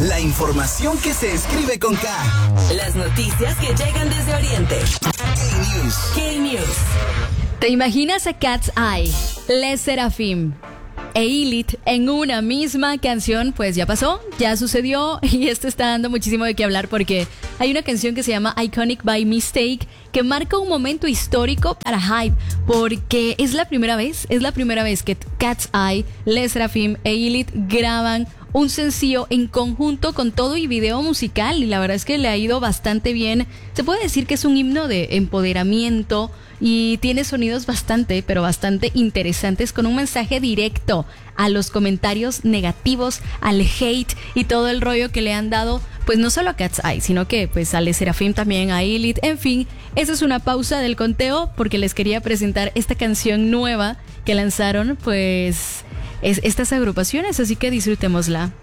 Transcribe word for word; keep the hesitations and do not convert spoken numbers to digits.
La información que se escribe con K. Las noticias que llegan desde Oriente. K-News. K-News. ¿Te imaginas a Cat's Eye, Les Seraphim e Elite en una misma canción? Pues ya pasó, ya sucedió y esto está dando muchísimo de qué hablar porque hay una canción que se llama Iconic by Mistake que marca un momento histórico para Hype porque es la primera vez, es la primera vez que Cat's Eye, Les Seraphim e Elite graban un sencillo en conjunto con todo y video musical y la verdad es que le ha ido bastante bien. Se puede decir que es un himno de empoderamiento y tiene sonidos bastante, pero bastante interesantes con un mensaje directo a los comentarios negativos, al hate y todo el rollo que le han dado, pues no solo a Cat's Eye, sino que pues a Les Seraphim también, a Elite, en fin. Esa es una pausa del conteo porque les quería presentar esta canción nueva que lanzaron pues es, estas agrupaciones, así que disfrutémosla.